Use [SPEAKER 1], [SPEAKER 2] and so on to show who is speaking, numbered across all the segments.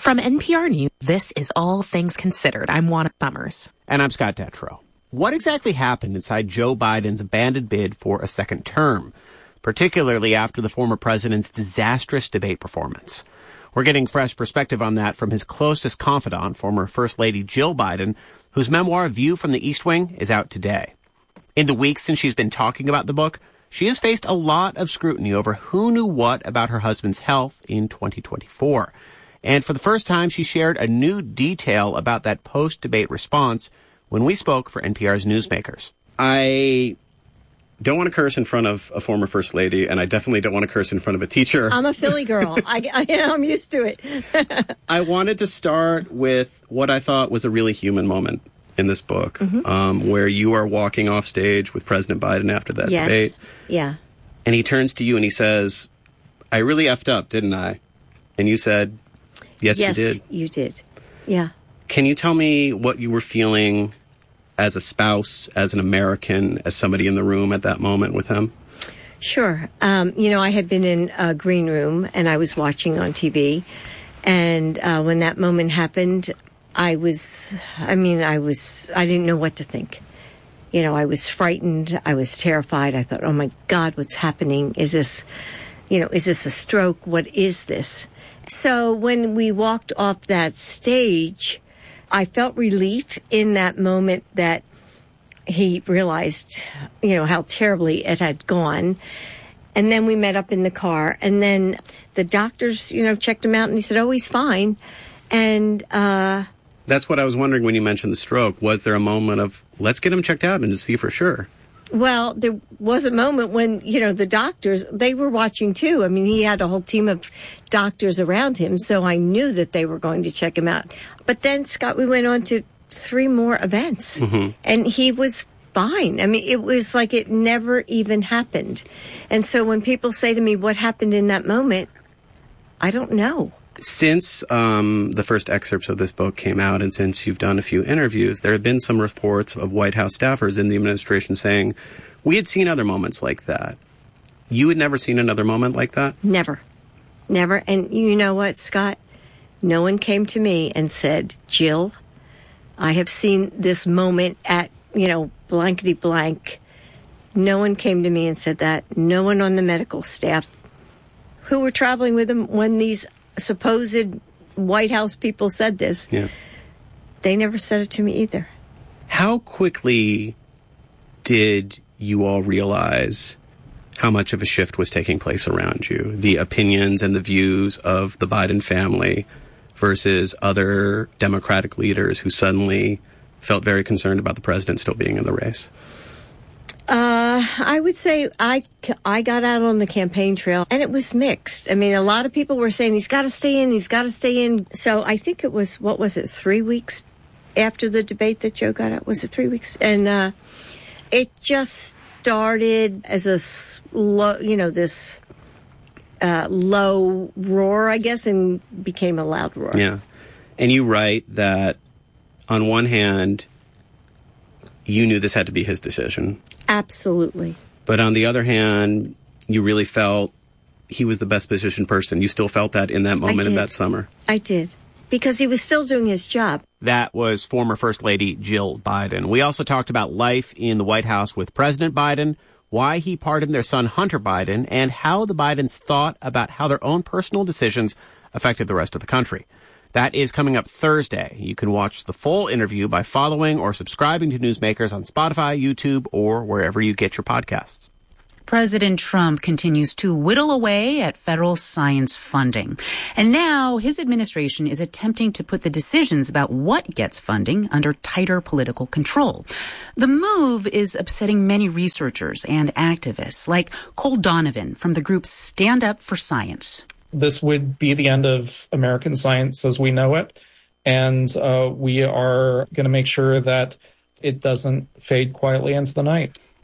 [SPEAKER 1] From NPR News, this is All Things Considered. I'm Juana Summers.
[SPEAKER 2] And I'm Scott Detrow. What exactly happened inside Joe Biden's abandoned bid for a second term, particularly after the former president's disastrous debate performance? We're getting fresh perspective on that from his closest confidant, former First Lady Jill Biden, whose memoir, View from the East Wing, is out today. In the weeks since she's been talking about the book, she has faced a lot of scrutiny over who knew what about her husband's health in 2024. And for the first time, she shared a new detail about that post-debate response when we spoke for NPR's Newsmakers.
[SPEAKER 3] I don't want to curse in front of a former First Lady, and I definitely don't want to curse in front of a teacher.
[SPEAKER 4] I'm a Philly girl. I'm used to it.
[SPEAKER 3] I wanted to start with what I thought was a really human moment in this book, where you are walking off stage with President Biden after that debate.
[SPEAKER 4] Yeah.
[SPEAKER 3] And he turns to you and he says, "I really effed up, didn't I?" And you said, Yes, you did.
[SPEAKER 4] You did. Yeah.
[SPEAKER 3] Can you tell me what you were feeling as a spouse, as an American, as somebody in the room at that moment with him?
[SPEAKER 4] Sure. I had been in a green room and I was watching on TV. And when that moment happened, I didn't know what to think. I was frightened. I was terrified. I thought, oh my God, what's happening? Is this a stroke? What is this? So when we walked off that stage, I felt relief in that moment that he realized, how terribly it had gone. And then we met up in the car. And then the doctors, checked him out and they said, oh, he's fine. And
[SPEAKER 3] that's what I was wondering when you mentioned the stroke. Was there a moment of, let's get him checked out and just see for sure?
[SPEAKER 4] Well, there was a moment when, the doctors, they were watching too. I mean, he had a whole team of doctors around him, so I knew that they were going to check him out. But then, Scott, we went on to 3 more events, and he was fine. I mean, it was like it never even happened. And so when people say to me, what happened in that moment, I don't know.
[SPEAKER 3] Since the first excerpts of this book came out and since you've done a few interviews, there have been some reports of White House staffers in the administration saying, we had seen other moments like that. You had never seen another moment like that?
[SPEAKER 4] Never. And you know what, Scott? No one came to me and said, Jill, I have seen this moment at, blankety blank. No one came to me and said that. No one on the medical staff who were traveling with him when these supposed White House people said this.
[SPEAKER 3] Yeah.
[SPEAKER 4] They never said it to me either.
[SPEAKER 3] How quickly did you all realize how much of a shift was taking place around you? The opinions and the views of the Biden family versus other Democratic leaders who suddenly felt very concerned about the president still being in the race?
[SPEAKER 4] I would say I got out on the campaign trail and it was mixed. I mean, a lot of people were saying he's got to stay in. So I think it was, 3 weeks after the debate that Joe got out? Was it 3 weeks? And it just started as a slow, this low roar, I guess, and became a loud roar.
[SPEAKER 3] Yeah. And you write that on one hand, you knew this had to be his decision.
[SPEAKER 4] Absolutely.
[SPEAKER 3] But on the other hand, you really felt he was the best positioned person. You still felt that in that moment in that summer.
[SPEAKER 4] I did. Because he was still doing his job.
[SPEAKER 2] That was former First Lady Jill Biden. We also talked about life in the White House with President Biden, why he pardoned their son Hunter Biden, and how the Bidens thought about how their own personal decisions affected the rest of the country. That is coming up Thursday. You can watch the full interview by following or subscribing to Newsmakers on Spotify, YouTube, or wherever you get your podcasts.
[SPEAKER 5] President Trump continues to whittle away at federal science funding. And now his administration is attempting to put the decisions about what gets funding under tighter political control. The move is upsetting many researchers and activists like Cole Donovan from the group Stand Up for Science.
[SPEAKER 6] This would be the end of American science as we know it, and we are going to make sure that it doesn't fade quietly into the night.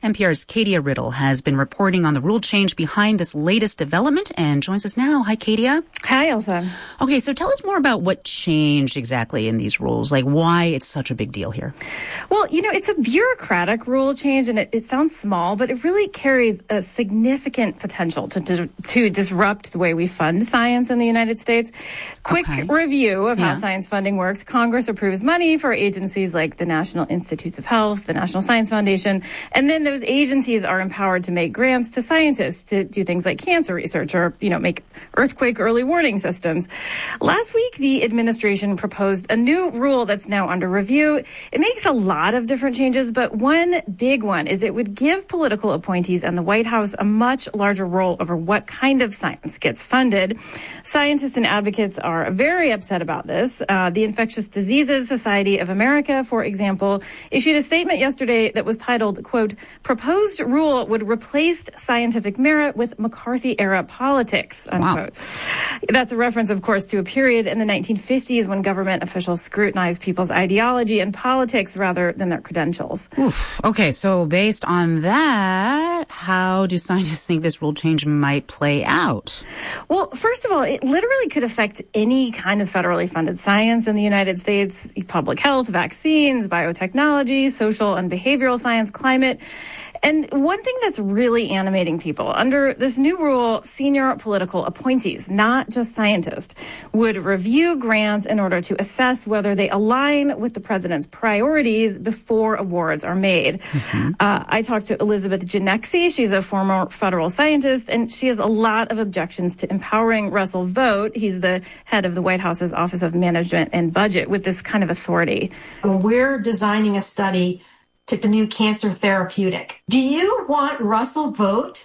[SPEAKER 5] NPR's Katia Riddle has been reporting on the rule change behind this latest development and joins us now. Hi, Katia.
[SPEAKER 7] Hi, Elsa.
[SPEAKER 5] Okay, so tell us more about what changed exactly in these rules, like why it's such a big deal here.
[SPEAKER 7] Well, it's a bureaucratic rule change, and it sounds small, but it really carries a significant potential to disrupt the way we fund science in the United States. Quick review of how science funding works. Congress approves money for agencies like the National Institutes of Health, the National Science Foundation, and then those agencies are empowered to make grants to scientists to do things like cancer research or, make earthquake early warning systems. Last week, the administration proposed a new rule that's now under review. It makes a lot of different changes, but one big one is it would give political appointees and the White House a much larger role over what kind of science gets funded. Scientists and advocates are very upset about this. The Infectious Diseases Society of America, for example, issued a statement yesterday that was titled, quote, "Proposed rule would replace scientific merit with McCarthy-era politics," unquote. Wow. That's a reference, of course, to a period in the 1950s when government officials scrutinized people's ideology and politics rather than their credentials.
[SPEAKER 5] Oof. Okay, so based on that, how do scientists think this rule change might play out?
[SPEAKER 7] Well, first of all, it literally could affect any kind of federally funded science in the United States: public health, vaccines, biotechnology, social and behavioral science, climate. And one thing that's really animating people, under this new rule, senior political appointees, not just scientists, would review grants in order to assess whether they align with the president's priorities before awards are made. Mm-hmm. I talked to Elizabeth Genexi. She's a former federal scientist, and she has a lot of objections to empowering Russell Vought. He's the head of the White House's Office of Management and Budget with this kind of authority.
[SPEAKER 8] We're designing a study to the new cancer therapeutic. Do you want Russell Vought,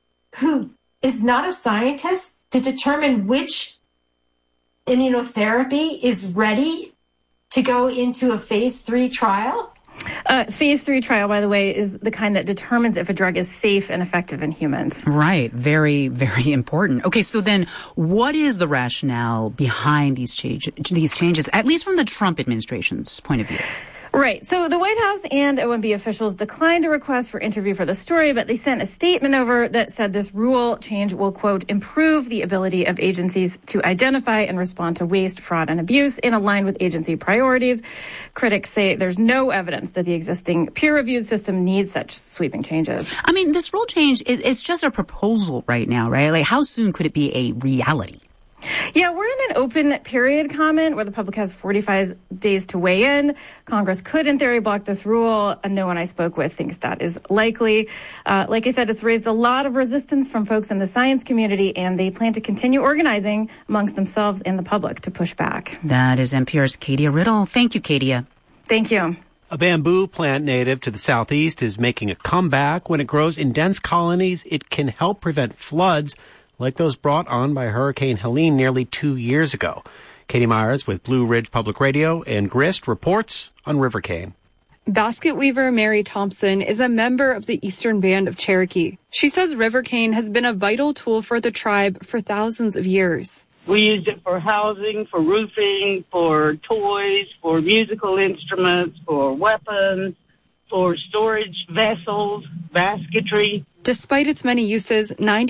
[SPEAKER 8] who is not a scientist, to determine which immunotherapy is ready to go into a phase 3 trial?
[SPEAKER 7] Phase 3 trial, by the way, is the kind that determines if a drug is safe and effective in humans.
[SPEAKER 5] Right. Very, very important. Okay, so then what is the rationale behind these changes, at least from the Trump administration's point of view?
[SPEAKER 7] Right. So the White House and OMB officials declined a request for interview for the story, but they sent a statement over that said this rule change will, quote, improve the ability of agencies to identify and respond to waste, fraud, and abuse and align with agency priorities. Critics say there's no evidence that the existing peer-reviewed system needs such sweeping changes.
[SPEAKER 5] I mean, this rule change, it's just a proposal right now, right? Like, how soon could it be a reality?
[SPEAKER 7] Yeah, we're in an open period comment where the public has 45 days to weigh in. Congress could, in theory, block this rule. No one I spoke with thinks that is likely. Like I said, it's raised a lot of resistance from folks in the science community, and they plan to continue organizing amongst themselves and the public to push back.
[SPEAKER 5] That is NPR's Katia Riddle. Thank you, Katia.
[SPEAKER 7] Thank you.
[SPEAKER 2] A bamboo plant native to the southeast is making a comeback. When it grows in dense colonies, it can help prevent floods like those brought on by Hurricane Helene nearly 2 years ago. Katie Myers with Blue Ridge Public Radio and Grist reports on River Cane.
[SPEAKER 9] Basket weaver Mary Thompson is a member of the Eastern Band of Cherokee. She says river cane has been a vital tool for the tribe for thousands of years.
[SPEAKER 10] We used it for housing, for roofing, for toys, for musical instruments, for weapons, for storage vessels, basketry.
[SPEAKER 9] Despite its many uses,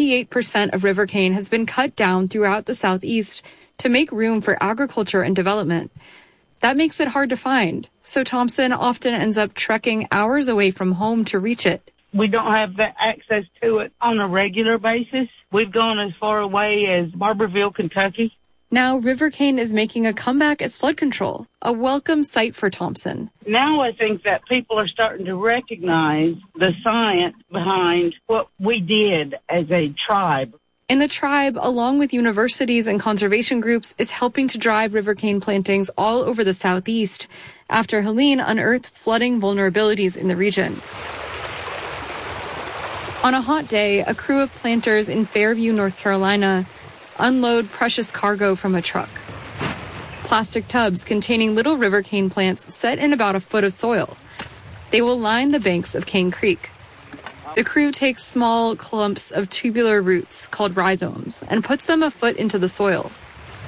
[SPEAKER 9] 98% of river cane has been cut down throughout the Southeast to make room for agriculture and development. That makes it hard to find, so Thompson often ends up trekking hours away from home to reach it.
[SPEAKER 10] We don't have that access to it on a regular basis. We've gone as far away as Barberville, Kentucky.
[SPEAKER 9] Now, river cane is making a comeback as flood control, a welcome sight for Thompson.
[SPEAKER 10] Now I think that people are starting to recognize the science behind what we did as a tribe.
[SPEAKER 9] And the tribe, along with universities and conservation groups, is helping to drive river cane plantings all over the Southeast after Helene unearthed flooding vulnerabilities in the region. On a hot day, a crew of planters in Fairview, North Carolina, unload precious cargo from a truck. Plastic tubs containing little river cane plants set in about a foot of soil. They will line the banks of Cane Creek. The crew takes small clumps of tubular roots called rhizomes and puts them a foot into the soil.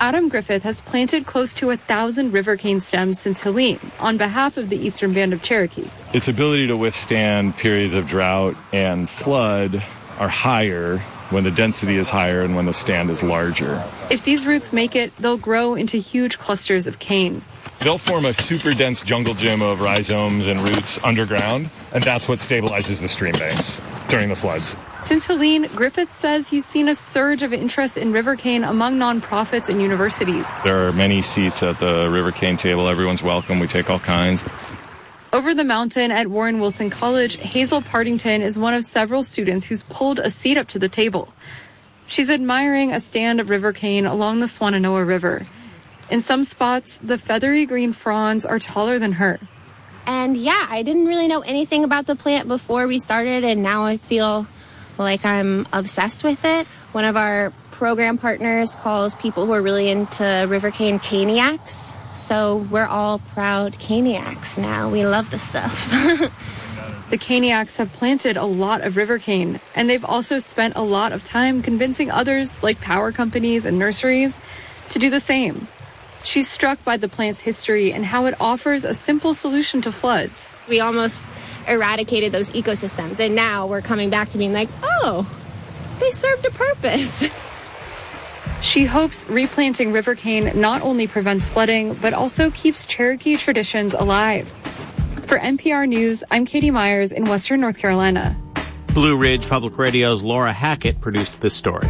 [SPEAKER 9] Adam Griffith has planted close to 1,000 river cane stems since Helene on behalf of the Eastern Band of Cherokee.
[SPEAKER 11] Its ability to withstand periods of drought and flood are higher when the density is higher and when the stand is larger.
[SPEAKER 9] If these roots make it, they'll grow into huge clusters of cane.
[SPEAKER 11] They'll form a super dense jungle gym of rhizomes and roots underground, and that's what stabilizes the stream banks during the floods.
[SPEAKER 9] Since Helene, Griffith says he's seen a surge of interest in river cane among nonprofits and universities.
[SPEAKER 11] There are many seats at the river cane table. Everyone's welcome. We take all kinds.
[SPEAKER 9] Over the mountain at Warren Wilson College, Hazel Partington is one of several students who's pulled a seat up to the table. She's admiring a stand of river cane along the Swannanoa River. In some spots, the feathery green fronds are taller than her.
[SPEAKER 12] And yeah, I didn't really know anything about the plant before we started, and now I feel like I'm obsessed with it. One of our program partners calls people who are really into river cane caniacs. So we're all proud caniacs now. We love the stuff.
[SPEAKER 9] The caniacs have planted a lot of river cane, and they've also spent a lot of time convincing others, like power companies and nurseries, to do the same. She's struck by the plant's history and how it offers a simple solution to floods.
[SPEAKER 12] We almost eradicated those ecosystems, and now we're coming back to being like, oh, they served a purpose.
[SPEAKER 9] She hopes replanting river cane not only prevents flooding, but also keeps Cherokee traditions alive. For NPR News, I'm Katie Myers in Western North Carolina.
[SPEAKER 2] Blue Ridge Public Radio's Laura Hackett produced this story.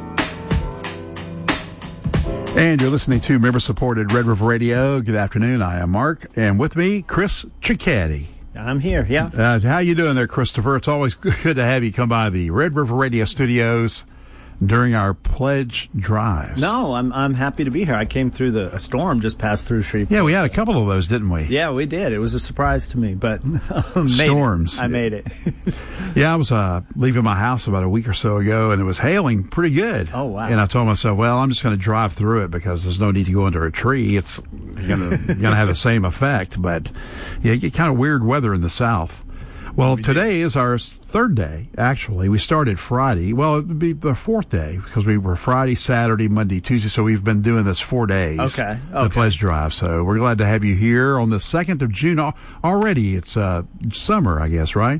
[SPEAKER 13] And you're listening to member-supported Red River Radio. Good afternoon. I am Mark, and with me, Chris Cicchetti.
[SPEAKER 14] I'm here, yeah.
[SPEAKER 13] How you doing there, Christopher? It's always good to have you come by the Red River Radio studios during our pledge drives.
[SPEAKER 14] No, I'm happy to be here. I came through a storm just passed through Shreveport.
[SPEAKER 13] Yeah, we had a couple of those, didn't we?
[SPEAKER 14] Yeah, we did. It was a surprise to me, but
[SPEAKER 13] storms.
[SPEAKER 14] I made it.
[SPEAKER 13] Yeah, I was leaving my house about a week or so ago, and it was hailing pretty good.
[SPEAKER 14] Oh, wow.
[SPEAKER 13] And I told myself, well, I'm just going to drive through it because there's no need to go under a tree. It's going to have the same effect. But yeah, you get kind of weird weather in the south. Well, today is our third day, actually. We started Friday. Well, it would be the fourth day because we were Friday, Saturday, Monday, Tuesday. So we've been doing this 4 days.
[SPEAKER 14] Okay.
[SPEAKER 13] The pledge drive. So we're glad to have you here on the 2nd of June. Already it's summer, I guess, right?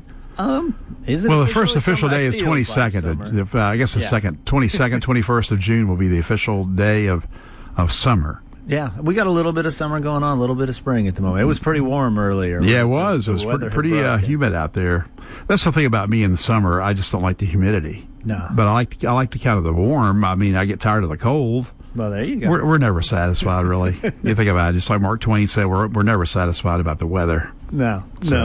[SPEAKER 14] Is it?
[SPEAKER 13] Well, the first official day is 22nd. Like I guess the second, 22nd, 21st of June will be the official day of summer.
[SPEAKER 14] Yeah, we got a little bit of summer going on, a little bit of spring at the moment. It was pretty warm earlier.
[SPEAKER 13] Yeah, it was. It was pretty humid out there. That's the thing about me in the summer. I just don't like the humidity.
[SPEAKER 14] No.
[SPEAKER 13] But I like the kind of the warm. I mean, I get tired of the cold.
[SPEAKER 14] Well, there you go.
[SPEAKER 13] We're never satisfied, really. You think about it, just like Mark Twain said, we're never satisfied about the weather.
[SPEAKER 14] No.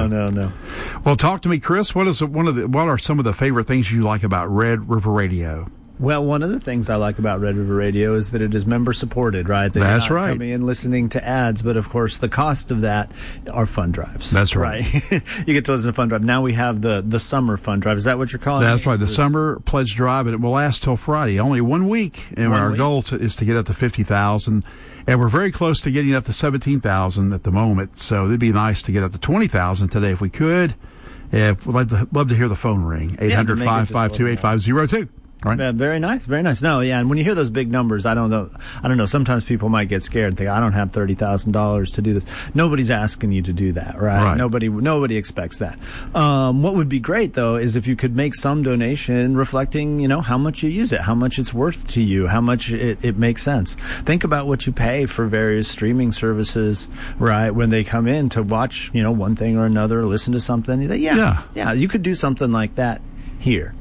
[SPEAKER 13] Well, talk to me, Chris. What are some of the favorite things you like about Red River Radio?
[SPEAKER 14] Well, one of the things I like about Red River Radio is that it is member-supported, right?
[SPEAKER 13] That's right.
[SPEAKER 14] Coming in, listening to ads, but of course the cost of that are fund drives.
[SPEAKER 13] That's right.
[SPEAKER 14] You get to listen to fund drive. Now we have the summer fund drive. Is that what you're calling it?
[SPEAKER 13] That's right. The summer pledge drive, and it will last till Friday. Only 1 week, and our goal is to get up to 50,000. And we're very close to getting up to 17,000 at the moment. So it'd be nice to get up to 20,000 today if we could. We'd love to hear the phone ring. 800-552-8502. Right.
[SPEAKER 14] Yeah, very nice, very nice. No, yeah, and when you hear those big numbers, I don't know. Sometimes people might get scared and think, I don't have $30,000 to do this. Nobody's asking you to do that, right? Nobody expects that. What would be great though is if you could make some donation reflecting, how much you use it, how much it's worth to you, how much it makes sense. Think about what you pay for various streaming services, right? When they come in to watch, one thing or another, listen to something. Yeah, you could do something like that here.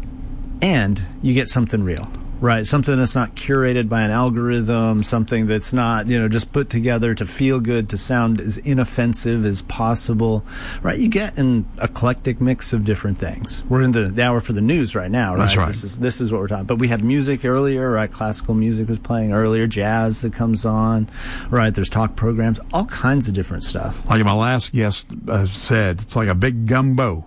[SPEAKER 14] And you get something real, right? Something that's not curated by an algorithm, something that's not, just put together to feel good, to sound as inoffensive as possible, right? You get an eclectic mix of different things. We're in the hour for the news right now, right?
[SPEAKER 13] That's right.
[SPEAKER 14] This is what we're talking. But we had music earlier, right? Classical music was playing earlier, jazz that comes on, right? There's talk programs, all kinds of different stuff.
[SPEAKER 13] Like my last guest said, it's like a big gumbo.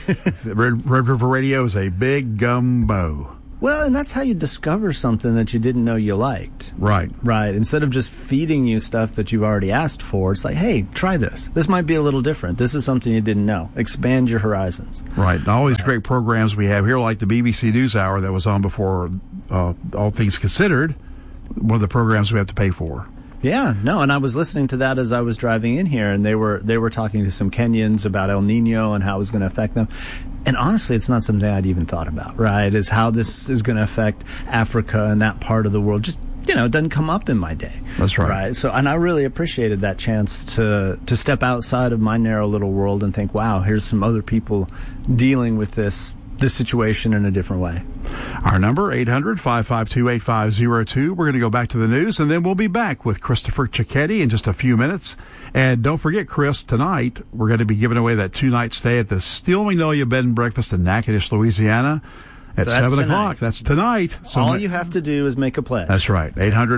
[SPEAKER 13] Red River Radio is a big gumbo.
[SPEAKER 14] Well, and that's how you discover something that you didn't know you liked.
[SPEAKER 13] Right.
[SPEAKER 14] Instead of just feeding you stuff that you've already asked for, it's like, hey, try this. This might be a little different. This is something you didn't know. Expand your horizons.
[SPEAKER 13] Right. And all these great programs we have here, like the BBC NewsHour that was on before All Things Considered, one of the programs we have to pay for.
[SPEAKER 14] Yeah, no, and I was listening to that as I was driving in here, and they were talking to some Kenyans about El Nino and how it was going to affect them. And honestly, it's not something I'd even thought about, right? Is how this is going to affect Africa and that part of the world. Just, it doesn't come up in my day.
[SPEAKER 13] That's right.
[SPEAKER 14] Right. So, and I really appreciated that chance to step outside of my narrow little world and think, wow, here's some other people dealing with this situation in a different way.
[SPEAKER 13] Our number, 800-552-8502. We're going to go back to the news, and then we'll be back with Christopher Cicchetti in just a few minutes. And don't forget, Chris, tonight we're going to be giving away that 2-night stay at the Steel Magnolia Bed and Breakfast in Natchitoches, Louisiana. At 7 o'clock. That's tonight. So
[SPEAKER 14] all you have to do is make a pledge.
[SPEAKER 13] That's right.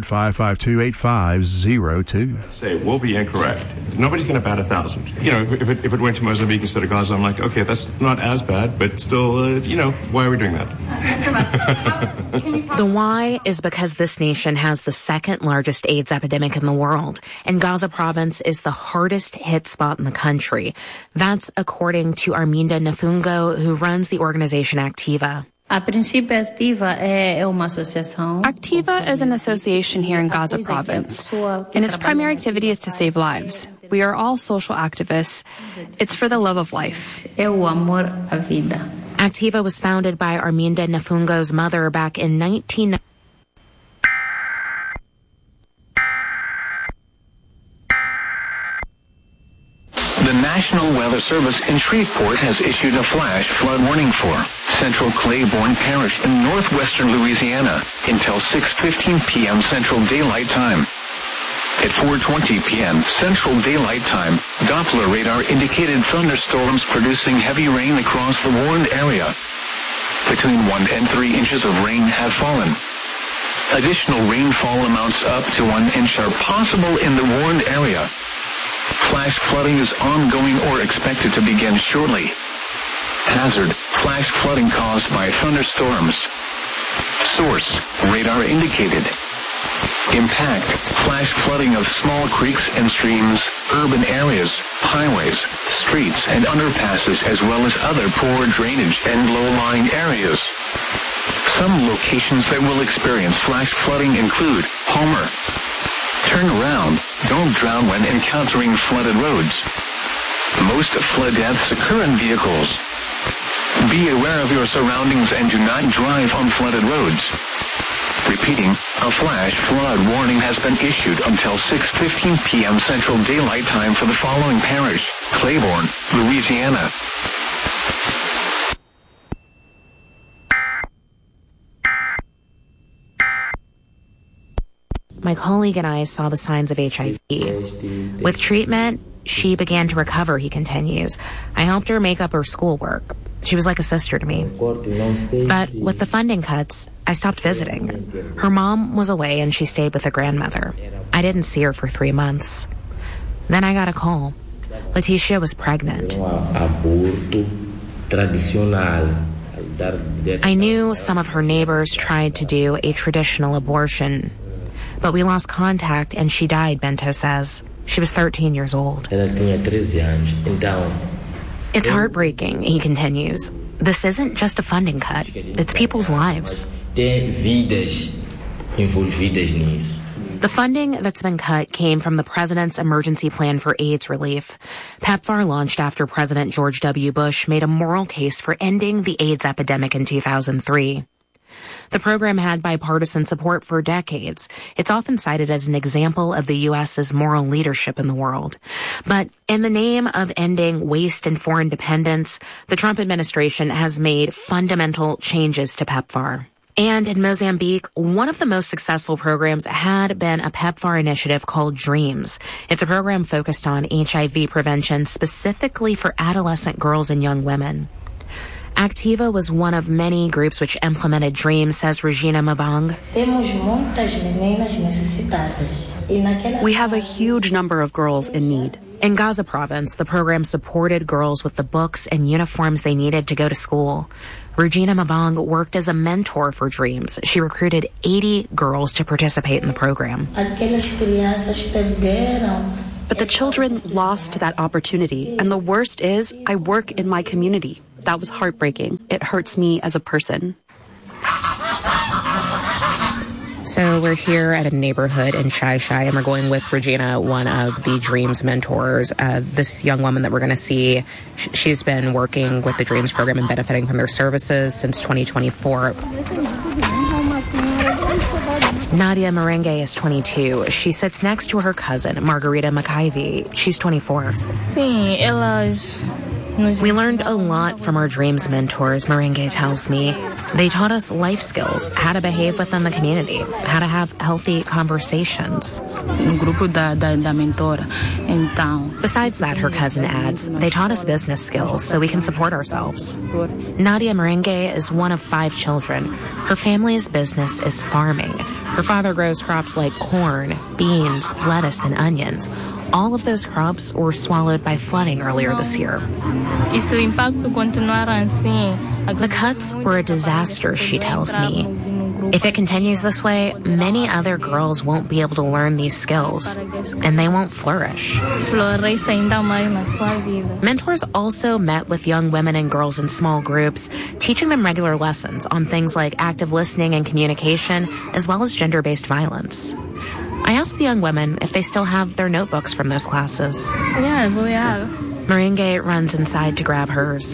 [SPEAKER 13] 800-552-8502.
[SPEAKER 15] Say, we'll be incorrect. Nobody's going to bat 1,000. If it went to Mozambique instead of Gaza, I'm like, okay, that's not as bad, but still, why are we doing that?
[SPEAKER 1] The why is because this nation has the second largest AIDS epidemic in the world, and Gaza province is the hardest hit spot in the country. That's according to Arminda Nafungo, who runs the organization Activa.
[SPEAKER 16] Activa is an association here in Gaza province, and its primary activity is to save lives. We are all social activists. It's for the love of life.
[SPEAKER 1] Activa was founded by Arminda Nafungo's mother back in 1990.
[SPEAKER 17] The National Weather Service in Shreveport has issued a flash flood warning for Central Claiborne Parish in northwestern Louisiana until 6:15 p.m. Central Daylight Time. At 4:20 p.m. Central Daylight Time, Doppler radar indicated thunderstorms producing heavy rain across the warned area. Between 1 and 3 inches of rain have fallen. Additional rainfall amounts up to 1 inch are possible in the warned area. Flash flooding is ongoing or expected to begin shortly. Hazard, flash flooding caused by thunderstorms. Source, radar indicated. Impact, flash flooding of small creeks and streams, urban areas, highways, streets and underpasses as well as other poor drainage and low-lying areas. Some locations that will experience flash flooding include Homer. Turn around. Don't drown when encountering flooded roads. Most flood deaths occur in vehicles. Be aware of your surroundings and do not drive on flooded roads. Repeating, a flash flood warning has been issued until 6:15 p.m. Central Daylight Time for the following parish: Claiborne, Louisiana.
[SPEAKER 1] My colleague and I saw the signs of HIV. With treatment, she began to recover, he continues. I helped her make up her schoolwork. She was like a sister to me. But with the funding cuts, I stopped visiting. Her mom was away and she stayed with a grandmother. I didn't see her for 3 months. Then I got a call. Leticia was pregnant. I knew some of her neighbors tried to do a traditional abortion, but we lost contact and she died, Bento says. She was 13 years old. It's heartbreaking, he continues. This isn't just a funding cut. It's people's lives. The funding that's been cut came from the president's emergency plan for AIDS relief. PEPFAR launched after President George W. Bush made a moral case for ending the AIDS epidemic in 2003. The program had bipartisan support for decades. It's often cited as an example of the U.S.'s moral leadership in the world. But in the name of ending waste and foreign dependence, the Trump administration has made fundamental changes to PEPFAR. And in Mozambique, one of the most successful programs had been a PEPFAR initiative called DREAMS. It's a program focused on HIV prevention specifically for adolescent girls and young women. Activa was one of many groups which implemented DREAMS, says Regina Mabang.
[SPEAKER 16] We have a huge number of girls in need.
[SPEAKER 1] In Gaza province, the program supported girls with the books and uniforms they needed to go to school. Regina Mabang worked as a mentor for DREAMS. She recruited 80 girls to participate in the program.
[SPEAKER 16] But the children lost that opportunity. And the worst is, I work in my community. That was heartbreaking. It hurts me as a person.
[SPEAKER 1] So we're here at a neighborhood in Shai Shai, and we're going with Regina, one of the Dreams mentors. This young woman that we're going to see, she's been working with the Dreams program and benefiting from their services since 2024. Nadia Merengue is 22. She sits next to her cousin, Margarita McIvy. She's 24. We learned a lot from our Dreams mentors, Merengue tells me. They taught us life skills, how to behave within the community, how to have healthy conversations. Besides that, her cousin adds, they taught us business skills so we can support ourselves. Nadia Merengue is one of 5 children. Her family's business is farming. Her father grows crops like corn, beans, lettuce, and onions. All of those crops were swallowed by flooding earlier this year. The cuts were a disaster, she tells me. If it continues this way, many other girls won't be able to learn these skills, and they won't flourish. Mentors also met with young women and girls in small groups, teaching them regular lessons on things like active listening and communication, as well as gender-based violence. I asked the young women if they still have their notebooks from those classes.
[SPEAKER 18] Yes, we have.
[SPEAKER 1] Merengue runs inside to grab hers.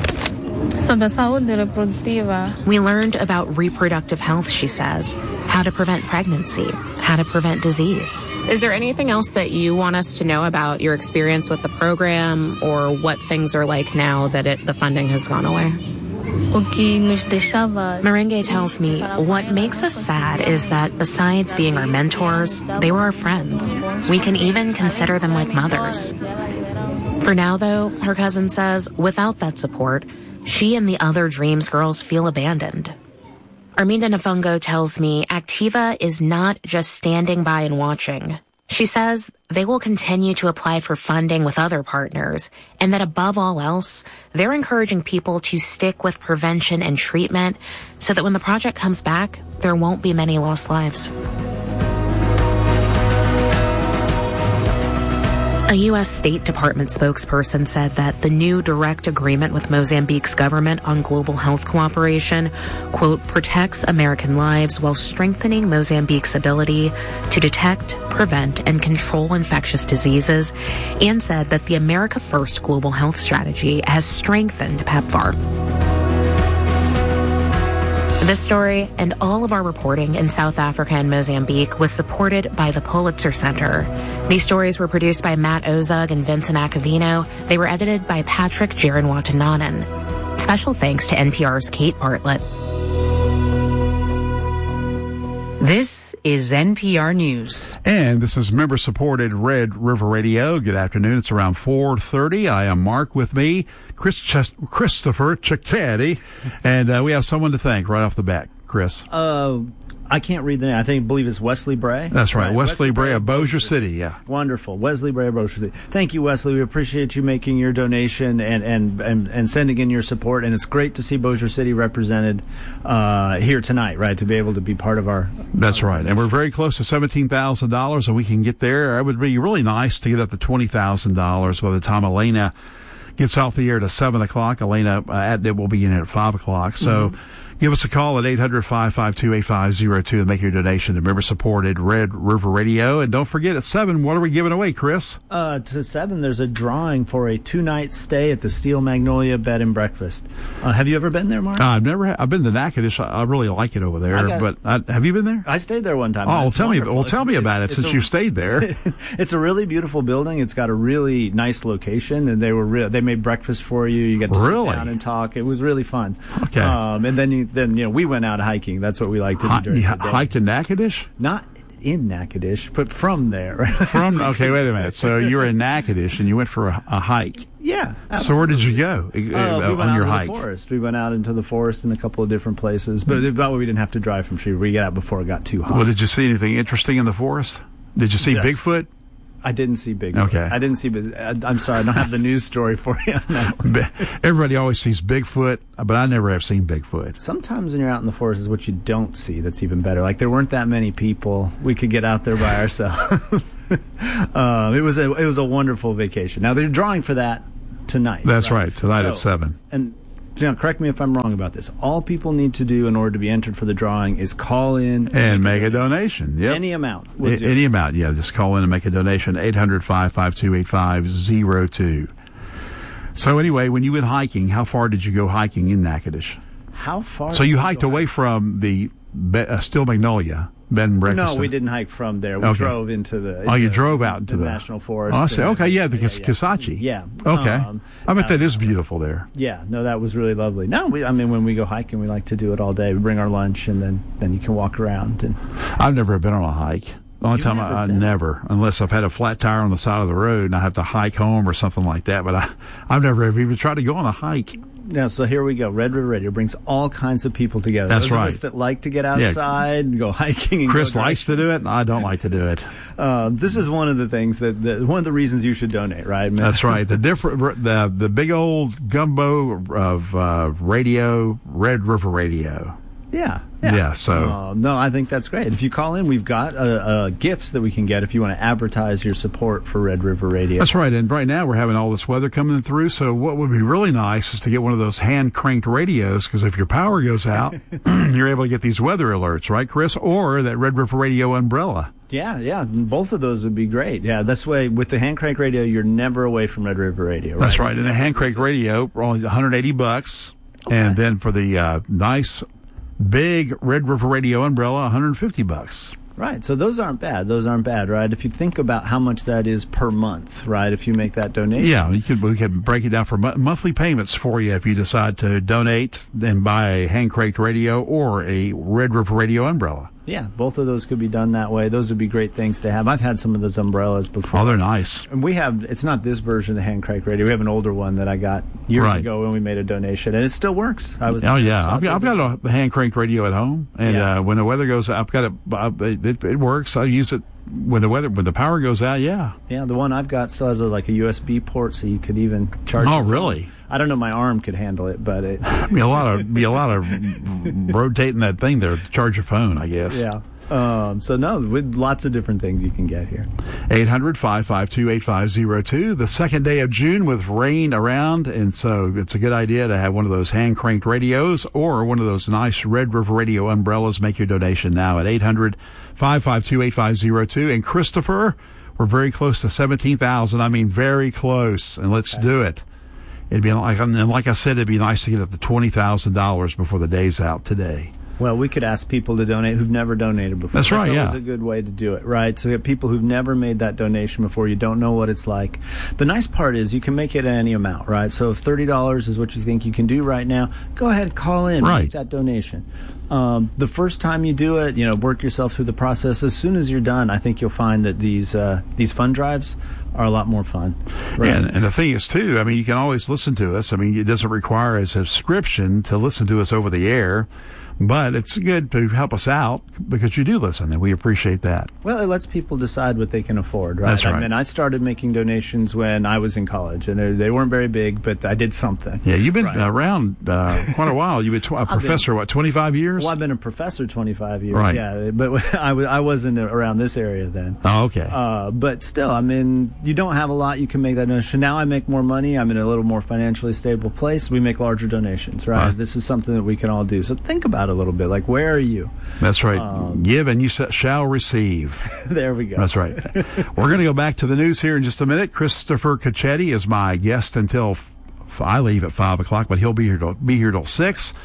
[SPEAKER 1] We learned about reproductive health, she says, how to prevent pregnancy, how to prevent disease. Is there anything else that you want us to know about your experience with the program or what things are like now that the funding has gone away? Merengue tells me what makes us sad is that besides being our mentors, they were our friends. We can even consider them like mothers. For now, though, her cousin says, without that support, she and the other Dreams girls feel abandoned. Arminda Nafongo tells me Activa is not just standing by and watching. She says they will continue to apply for funding with other partners, and that above all else, they're encouraging people to stick with prevention and treatment so that when the project comes back, there won't be many lost lives. A U.S. State Department spokesperson said that the new direct agreement with Mozambique's government on global health cooperation, quote, protects American lives while strengthening Mozambique's ability to detect, prevent, and control infectious diseases, and said that the America First global health strategy has strengthened PEPFAR. This story and all of our reporting in South Africa and Mozambique was supported by the Pulitzer Center. These stories were produced by Matt Ozug and Vincent Acavino. They were edited by Patrick Jaron-Watananen. Special thanks to NPR's Kate Bartlett.
[SPEAKER 5] This is NPR News.
[SPEAKER 13] And this is member-supported Red River Radio. Good afternoon. It's around 4:30. I am Mark, with me, Christopher Cicchetti. And we have someone to thank right off the bat. Chris.
[SPEAKER 14] I can't read the name. I believe it's Wesley Bray.
[SPEAKER 13] That's right. Wesley Bray of Bossier City, yeah.
[SPEAKER 14] Wonderful. Wesley Bray of Bossier City. Thank you, Wesley. We appreciate you making your donation and sending in your support. And it's great to see Bossier City represented here tonight, right, to be able to be part of our...
[SPEAKER 13] That's right. And we're very close to $17,000, and we can get there. It would be really nice to get up to $20,000 by the time Elena gets off the air to 7 o'clock. Elena Atnett will be in at 5 o'clock. So... Give us a call at 800-552-8502 and make your donation to member-supported Red River Radio. And don't forget, at 7, what are we giving away, Chris?
[SPEAKER 14] To 7, there's a drawing for a 2-night stay at the Steel Magnolia Bed and Breakfast. Have you ever been there, Mark?
[SPEAKER 13] I've been to Natchitoches. I really like it over there. Have you been there?
[SPEAKER 14] I stayed there one time.
[SPEAKER 13] Oh, tell me about it since you stayed there.
[SPEAKER 14] It's a really beautiful building. It's got a really nice location, and they made breakfast for you. You got to sit down and talk. It was really fun.
[SPEAKER 13] Okay.
[SPEAKER 14] And then we went out hiking. That's what we like to do during the day.
[SPEAKER 13] Hiked in Natchitoches?
[SPEAKER 14] Not in Natchitoches, but from there.
[SPEAKER 13] Okay, wait a minute. So you were in Natchitoches and you went for a hike.
[SPEAKER 14] Yeah. Absolutely.
[SPEAKER 13] So where did you go on your hike?
[SPEAKER 14] The forest. We went out into the forest in a couple of different places, but about we didn't have to drive from Shreveport. We got out before it got too hot.
[SPEAKER 13] Well, did you see anything interesting in the forest? Did you see Bigfoot?
[SPEAKER 14] I didn't see Bigfoot.
[SPEAKER 13] Okay.
[SPEAKER 14] I didn't see, I'm sorry, I don't have the news story for you on that one.
[SPEAKER 13] Everybody always sees Bigfoot, but I never have seen Bigfoot.
[SPEAKER 14] Sometimes when you're out in the forest is what you don't see that's even better. Like there weren't that many people. We could get out there by ourselves. It was a wonderful vacation. Now they're drawing for that tonight.
[SPEAKER 13] That's right. Tonight at 7.
[SPEAKER 14] And correct me if I'm wrong about this. All people need to do in order to be entered for the drawing is call in
[SPEAKER 13] and make a donation. Yep.
[SPEAKER 14] Any amount.
[SPEAKER 13] Any amount, yeah. Just call in and make a donation. 800-552-8502. So anyway, when you went hiking, how far did you go hiking in Natchitoches?
[SPEAKER 14] How far?
[SPEAKER 13] So you hiked away from the Still Magnolia bed and breakfast?
[SPEAKER 14] No, we didn't hike from there. We drove into the...
[SPEAKER 13] you drove out into the
[SPEAKER 14] National Forest.
[SPEAKER 13] Oh, I see. Okay, yeah, the Kisatchie.
[SPEAKER 14] Yeah.
[SPEAKER 13] Okay. I bet that is beautiful there.
[SPEAKER 14] Yeah, no, that was really lovely. No, when we go hiking, we like to do it all day. We bring our lunch, and then you can walk around. And
[SPEAKER 13] I've never been on a hike. The only time I never, unless I've had a flat tire on the side of the road and I have to hike home or something like that. But I've never even tried to go on a hike.
[SPEAKER 14] Yeah, so here we go. Red River Radio brings all kinds of people together.
[SPEAKER 13] That's right.
[SPEAKER 14] Those of us that like to get outside and go hiking. And
[SPEAKER 13] Chris likes to do it, and I don't like to do it.
[SPEAKER 14] This is one of the things one of the reasons you should donate, right?
[SPEAKER 13] That's right. The big old gumbo of radio, Red River Radio.
[SPEAKER 14] Yeah.
[SPEAKER 13] So
[SPEAKER 14] no, I think that's great. If you call in, we've got gifts that we can get if you want to advertise your support for Red River Radio.
[SPEAKER 13] That's right. And right now we're having all this weather coming through. So what would be really nice is to get one of those hand cranked radios, because if your power goes out, you're able to get these weather alerts, right, Chris? Or that Red River Radio umbrella.
[SPEAKER 14] Yeah. Both of those would be great. Yeah, that's why with the hand crank radio, you're never away from Red River Radio. Right?
[SPEAKER 13] That's right. And the hand crank radio, only $180, and then for the nice big Red River Radio umbrella, $150.
[SPEAKER 14] Right. So those aren't bad, right? If you think about how much that is per month, right? If you make that donation.
[SPEAKER 13] Yeah, we could break it down for monthly payments for you if you decide to donate and buy a hand cranked radio or a Red River Radio umbrella.
[SPEAKER 14] Yeah, both of those could be done that way. Those would be great things to have. I've had some of those umbrellas before.
[SPEAKER 13] Oh, they're nice.
[SPEAKER 14] And it's not this version of the hand crank radio. We have an older one that I got years ago when we made a donation, and it still works.
[SPEAKER 13] I've got a hand cranked radio at home, and when the weather goes out, I've got it works. I use it when the power goes out. Yeah,
[SPEAKER 14] the one I've got still has a USB port, so you could even charge.
[SPEAKER 13] Oh, really?
[SPEAKER 14] I don't know, my arm could handle it, but it
[SPEAKER 13] be a lot of rotating that thing there to charge your phone, I guess.
[SPEAKER 14] Yeah. So no, with lots of different things you can get here.
[SPEAKER 13] 800-552-8502. The second day of June with rain around, and so it's a good idea to have one of those hand cranked radios or one of those nice Red River Radio umbrellas. Make your donation now at 800-552-8502. And Christopher, we're very close to 17,000. I mean, very close, and let's do it. It'd be like I said, it'd be nice to get up to $20,000 before the day's out today.
[SPEAKER 14] Well, we could ask people to donate who've never donated before.
[SPEAKER 13] That's right,
[SPEAKER 14] always a good way to do it, right? So people who've never made that donation before, you don't know what it's like. The nice part is you can make it at any amount, right? So if $30 is what you think you can do right now, go ahead, call in, make that donation. The first time you do it, work yourself through the process. As soon as you're done, I think you'll find that these fund drives are a lot more fun.
[SPEAKER 13] Right? And the thing is, too, you can always listen to us. It doesn't require a subscription to listen to us over the air. But it's good to help us out because you do listen, and we appreciate that.
[SPEAKER 14] Well, it lets people decide what they can afford, right?
[SPEAKER 13] That's right.
[SPEAKER 14] I started making donations when I was in college, and they weren't very big, but I did something.
[SPEAKER 13] Yeah, you've been around quite a while. You've been a professor, 25 years?
[SPEAKER 14] Well, I've been a professor 25 years,
[SPEAKER 13] right.
[SPEAKER 14] Yeah. But I wasn't around this area then.
[SPEAKER 13] Oh, okay.
[SPEAKER 14] But still, you don't have a lot. You can make that donation. Now I make more money. I'm in a little more financially stable place. We make larger donations, right? This is something that we can all do. So think about a little bit. Like, where are you?
[SPEAKER 13] That's right. Give and you shall receive.
[SPEAKER 14] There we go.
[SPEAKER 13] That's right. We're going to go back to the news here in just a minute. Christopher Cacchetti is my guest until I leave at 5 o'clock, but he'll be here till 6.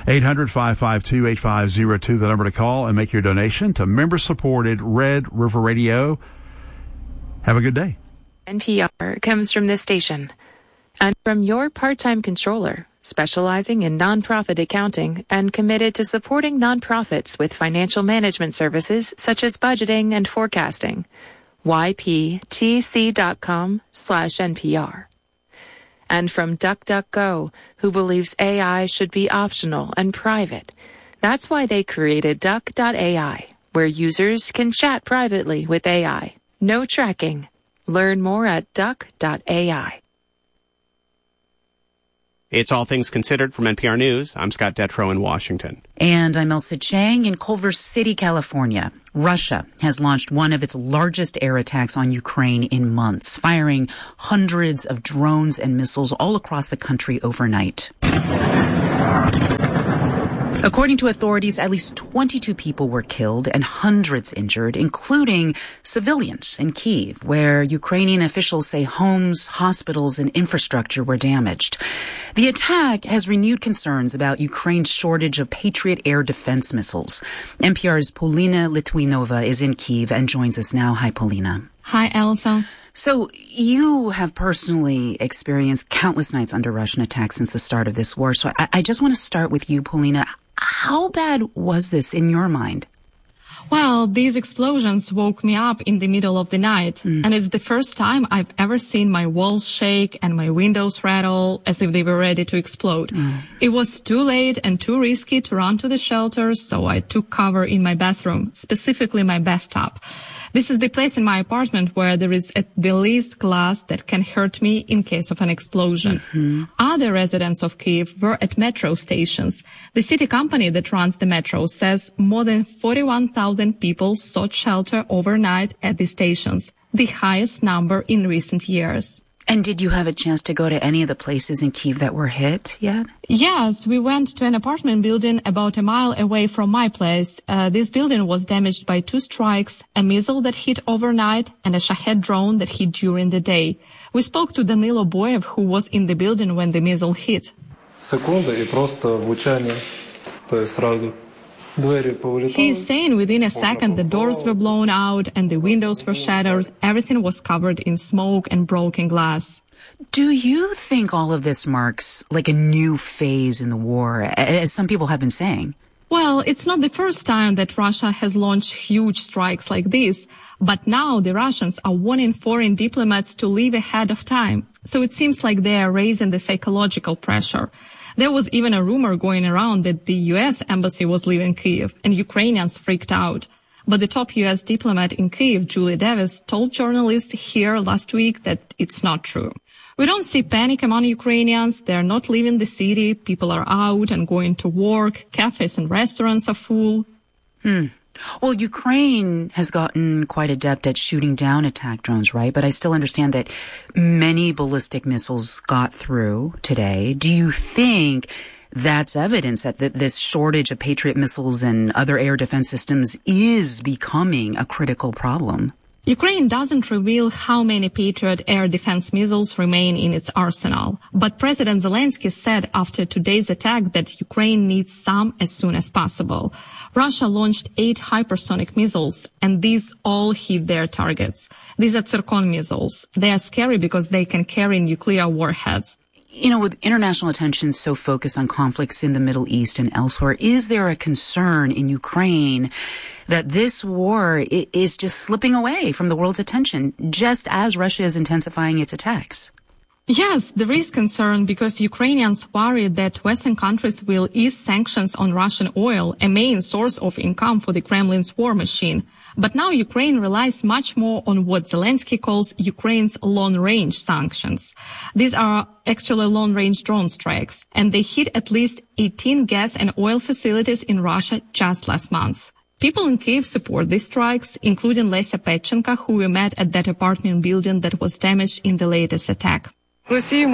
[SPEAKER 13] 800-552-8502, the number to call and make your donation to member-supported Red River Radio. Have a good day.
[SPEAKER 1] NPR comes from this station and from your part-time controller, specializing in nonprofit accounting and committed to supporting nonprofits with financial management services such as budgeting and forecasting. yptc.com/NPR. And from DuckDuckGo, who believes AI should be optional and private. That's why they created Duck.ai, where users can chat privately with AI. No tracking. Learn more at Duck.ai.
[SPEAKER 2] It's All Things Considered from NPR News. I'm Scott Detrow in Washington.
[SPEAKER 5] And I'm Elsa Chang in Culver City, California. Russia has launched one of its largest air attacks on Ukraine in months, firing hundreds of drones and missiles all across the country overnight. According to authorities, at least 22 people were killed and hundreds injured, including civilians in Kyiv, where Ukrainian officials say homes, hospitals, and infrastructure were damaged. The attack has renewed concerns about Ukraine's shortage of Patriot air defense missiles. NPR's Polina Litvinova is in Kyiv and joins us now. Hi, Polina.
[SPEAKER 18] Hi, Elsa.
[SPEAKER 5] So you have personally experienced countless nights under Russian attack since the start of this war. So I just want to start with you, Polina. How bad was this in your mind?
[SPEAKER 18] Well, these explosions woke me up in the middle of the night. And it's the first time I've ever seen my walls shake and my windows rattle as if they were ready to explode. It was too late and too risky to run to the shelter, so I took cover in my bathroom, specifically my bathtub. This is the place in my apartment where there is at the least glass that can hurt me in case of an explosion. Other residents of Kyiv were at metro stations. The city company that runs the metro says more than 41,000 people sought shelter overnight at the stations, the highest number in recent years.
[SPEAKER 5] And did you have a chance to go to any of the places in Kyiv that were hit yet?
[SPEAKER 18] Yes, we went to an apartment building about a mile away from my place. This building was damaged by 2 strikes, a missile that hit overnight and a Shahed drone that hit during the day. We spoke to Danilo Boyev, who was in the building when the missile hit. He is saying within a second the doors were blown out and the windows were shattered. Everything was covered in smoke and broken glass.
[SPEAKER 5] Do you think all of this marks like a new phase in the war, as some people have been saying?
[SPEAKER 18] Well, it's not the first time that Russia has launched huge strikes like this, but now the Russians are warning foreign diplomats to leave ahead of time. So it seems like they are raising the psychological pressure. There was even a rumor going around that the U.S. embassy was leaving Kyiv, and Ukrainians freaked out. But the top U.S. diplomat in Kyiv, Julie Davis, told journalists here last week that it's not true. We don't see panic among Ukrainians. They're not leaving the city. People are out and going to work. Cafes and restaurants are full.
[SPEAKER 5] Well, Ukraine has gotten quite adept at shooting down attack drones, right? But I still understand that many ballistic missiles got through today. Do you think that's evidence that this shortage of Patriot missiles and other air defense systems is becoming a critical problem?
[SPEAKER 18] Ukraine doesn't reveal how many Patriot air defense missiles remain in its arsenal. But President Zelensky said after today's attack that Ukraine needs some as soon as possible. Russia launched 8 hypersonic missiles, and these all hit their targets. These are Tsirkon missiles. They are scary because they can carry nuclear warheads.
[SPEAKER 5] You know, with international attention so focused on conflicts in the Middle East and elsewhere, is there a concern in Ukraine that this war is just slipping away from the world's attention, just as Russia is intensifying its attacks?
[SPEAKER 18] Yes, there is concern because Ukrainians worry that Western countries will ease sanctions on Russian oil, a main source of income for the Kremlin's war machine. But now Ukraine relies much more on what Zelensky calls Ukraine's long-range sanctions. These are actually long-range drone strikes, and they hit at least 18 gas and oil facilities in Russia just last month. People in Kyiv support these strikes, including Lesya Petchenko, who we met at that apartment building that was damaged in the latest attack. She's saying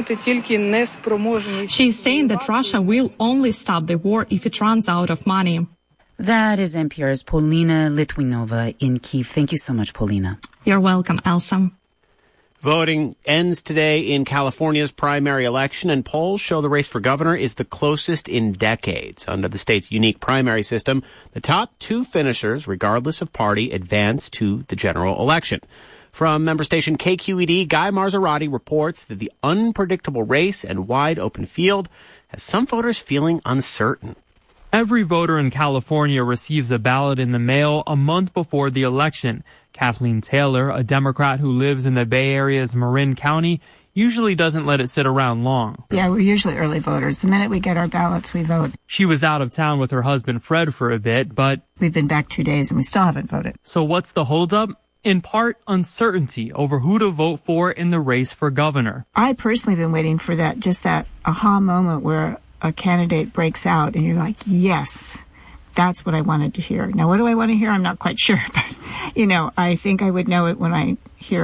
[SPEAKER 18] that Russia will only stop the war if it runs out of money.
[SPEAKER 5] That is NPR's Polina Litvinova in Kyiv. Thank you so much, Polina.
[SPEAKER 18] You're welcome, Elsa.
[SPEAKER 2] Voting ends today in California's primary election, and polls show the race for governor is the closest in decades. Under the state's unique primary system, the top 2 finishers, regardless of party, advance to the general election. From member station KQED, Guy Marzorati reports that the unpredictable race and wide open field has some voters feeling uncertain.
[SPEAKER 19] Every voter in California receives a ballot in the mail a month before the election. Kathleen Taylor, a Democrat who lives in the Bay Area's Marin County, usually doesn't let it sit around long.
[SPEAKER 20] Yeah, we're usually early voters. The minute we get our ballots, we vote.
[SPEAKER 19] She was out of town with her husband Fred for a bit, but
[SPEAKER 20] we've been back 2 days and we still haven't voted.
[SPEAKER 19] So what's the holdup? In part, uncertainty over who to vote for in the race for governor.
[SPEAKER 20] I personally have been waiting for that aha moment where a candidate breaks out and you're like, yes, that's what I wanted to hear. Now, what do I want to hear? I'm not quite sure, but, I think I would know it when I hear it.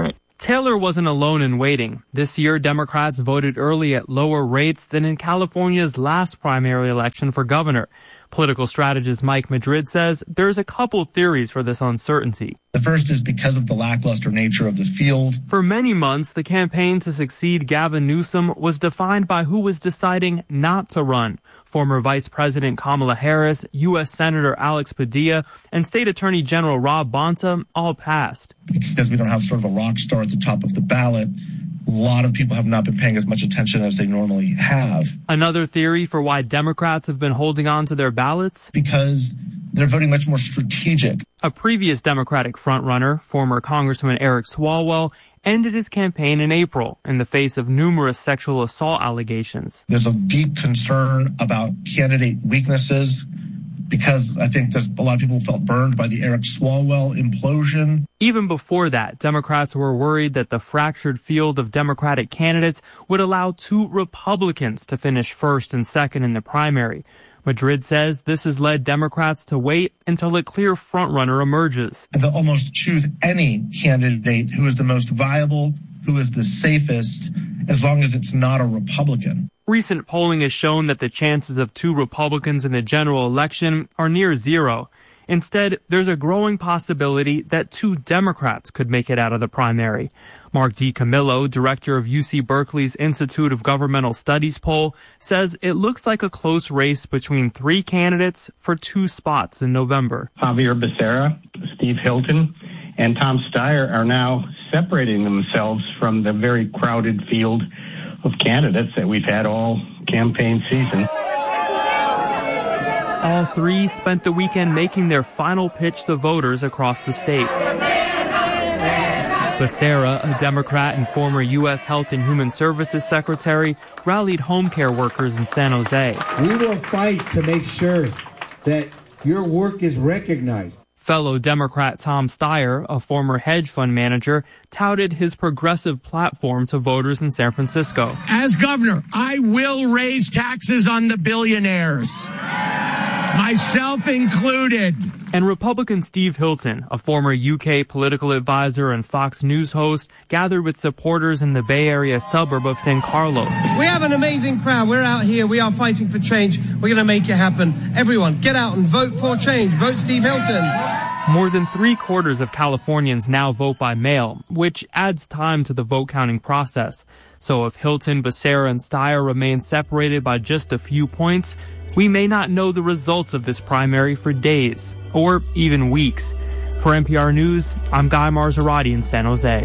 [SPEAKER 19] Taylor wasn't alone in waiting. This year, Democrats voted early at lower rates than in California's last primary election for governor. Political strategist Mike Madrid says there's a couple theories for this uncertainty.
[SPEAKER 21] The first is because of the lackluster nature of the field.
[SPEAKER 19] For many months, the campaign to succeed Gavin Newsom was defined by who was deciding not to run. Former Vice President Kamala Harris, U.S. Senator Alex Padilla, and State Attorney General Rob Bonta all passed.
[SPEAKER 21] Because we don't have sort of a rock star at the top of the ballot, a lot of people have not been paying as much attention as they normally have.
[SPEAKER 19] Another theory for why Democrats have been holding on to their ballots?
[SPEAKER 21] Because they're voting much more strategic.
[SPEAKER 19] A previous Democratic frontrunner, former Congressman Eric Swalwell, ended his campaign in April in the face of numerous sexual assault allegations.
[SPEAKER 21] There's a deep concern about candidate weaknesses because I think a lot of people felt burned by the Eric Swalwell implosion.
[SPEAKER 19] Even before that, Democrats were worried that the fractured field of Democratic candidates would allow 2 Republicans to finish first and second in the primary. Madrid says this has led Democrats to wait until a clear frontrunner emerges.
[SPEAKER 21] And they'll almost choose any candidate who is the most viable, who is the safest, as long as it's not a Republican.
[SPEAKER 19] Recent polling has shown that the chances of 2 Republicans in the general election are near zero. Instead, there's a growing possibility that 2 Democrats could make it out of the primary. Mark DiCamillo, director of UC Berkeley's Institute of Governmental Studies poll, says it looks like a close race between 3 candidates for 2 spots in November.
[SPEAKER 22] Javier Becerra, Steve Hilton, and Tom Steyer are now separating themselves from the very crowded field of candidates that we've had all campaign season.
[SPEAKER 19] All 3 spent the weekend making their final pitch to voters across the state. Becerra, a Democrat and former U.S. Health and Human Services Secretary, rallied home care workers in San Jose.
[SPEAKER 23] We will fight to make sure that your work is recognized.
[SPEAKER 19] Fellow Democrat Tom Steyer, a former hedge fund manager, touted his progressive platform to voters in San Francisco.
[SPEAKER 24] As governor, I will raise taxes on the billionaires, myself included.
[SPEAKER 19] And Republican Steve Hilton, a former UK political advisor and Fox News host, gathered with supporters in the Bay Area suburb of San Carlos.
[SPEAKER 25] We have an amazing crowd. We're out here. We are fighting for change. We're going to make it happen. Everyone, get out and vote for change. Vote Steve Hilton.
[SPEAKER 19] More than 3/4 of Californians now vote by mail, which adds time to the vote counting process. So if Hilton, Becerra, and Steyer remain separated by just a few points, we may not know the results of this primary for days, or even weeks. For NPR News, I'm Guy Marzorati in San Jose.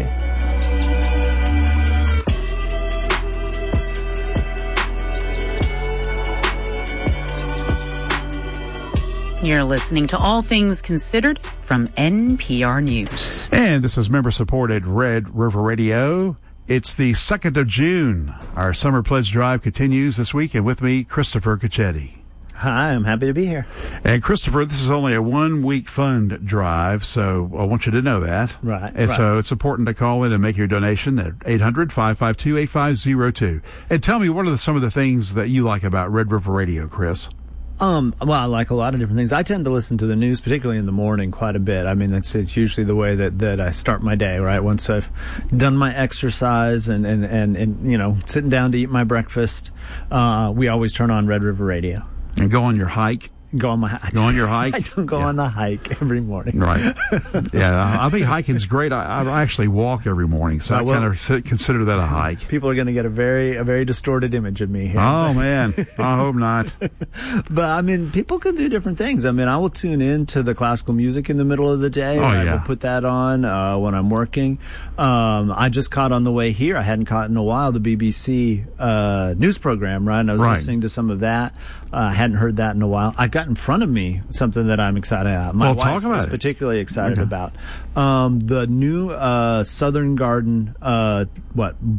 [SPEAKER 5] You're listening to All Things Considered from NPR News.
[SPEAKER 13] And this is member-supported Red River Radio. It's the 2nd of June. Our Summer Pledge Drive continues this week, and with me, Christopher Cacchetti.
[SPEAKER 14] Hi, I'm happy to be here.
[SPEAKER 13] And Christopher, this is only a 1-week fund drive, so I want you to know that.
[SPEAKER 14] Right.
[SPEAKER 13] And
[SPEAKER 14] right.
[SPEAKER 13] so it's important to call in and make your donation at 800-552-8502. And tell me, what are some of the things that you like about Red River Radio, Chris?
[SPEAKER 14] Well, I like a lot of different things. I tend to listen to the news, particularly in the morning, quite a bit. I mean, it's usually the way that I start my day, right? Once I've done my exercise and you know, sitting down to eat my breakfast, we always turn on Red River Radio.
[SPEAKER 13] And go on your hike?
[SPEAKER 14] Go on your hike? I don't go on the hike every morning.
[SPEAKER 13] Right. Yeah, I think hiking's great. I actually walk every morning, so I kind of consider that a hike.
[SPEAKER 14] People are going to get a very distorted image of me here.
[SPEAKER 13] Oh, man. I hope not.
[SPEAKER 14] But, I mean, people can do different things. I mean, I will tune in to the classical music in the middle of the day.
[SPEAKER 13] Oh, yeah.
[SPEAKER 14] I will put that on when I'm working. I just caught on the way here, I hadn't caught in a while, the BBC news program, right? And I was listening to some of that. I hadn't heard that in a while. I've got in front of me something that I'm excited about. My wife is particularly excited about. The new Southern Garden,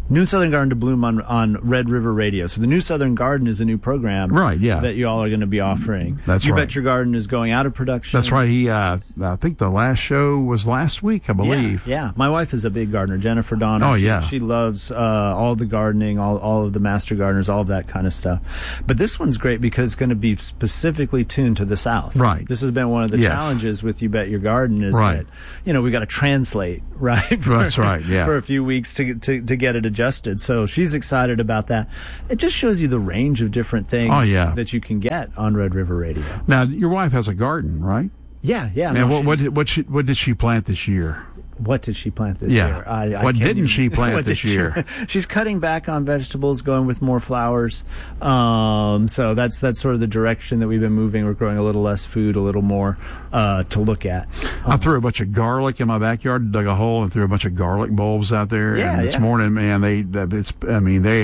[SPEAKER 14] New Southern Garden to Bloom on Red River Radio. So the New Southern Garden is a new program,
[SPEAKER 13] right? Yeah,
[SPEAKER 14] that you all are going to be offering.
[SPEAKER 13] That's
[SPEAKER 14] You
[SPEAKER 13] right.
[SPEAKER 14] Bet Your Garden is going out of production.
[SPEAKER 13] That's right. He, I think the last show was last week, I believe.
[SPEAKER 14] Yeah. My wife is a big gardener, Jennifer Donner.
[SPEAKER 13] Oh, yeah.
[SPEAKER 14] She loves all the gardening, all of the master gardeners, all of that kind of stuff. But this one's great because it's going to be specifically tuned to the South.
[SPEAKER 13] Right.
[SPEAKER 14] This has been one of the challenges with You Bet Your Garden is that, we got to translate, right?
[SPEAKER 13] That's right, yeah.
[SPEAKER 14] For a few weeks to get it adjusted. So she's excited about that. It just shows you the range of different things that you can get on Red River Radio.
[SPEAKER 13] Now, your wife has a garden, right?
[SPEAKER 14] Yeah.
[SPEAKER 13] And what did she plant this year?
[SPEAKER 14] What did she plant this year?
[SPEAKER 13] What didn't she plant this year?
[SPEAKER 14] She's cutting back on vegetables, going with more flowers. So that's sort of the direction that we've been moving. We're growing a little less food, a little more to look at.
[SPEAKER 13] I threw a bunch of garlic in my backyard, dug a hole, and threw a bunch of garlic bulbs out there. And this morning, man, they